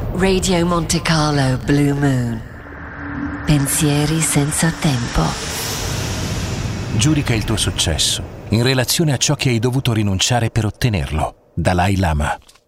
Radio Monte Carlo Blue Moon. Pensieri senza tempo. Giudica il tuo successo in relazione a ciò che hai dovuto rinunciare per ottenerlo. Dalai Lama.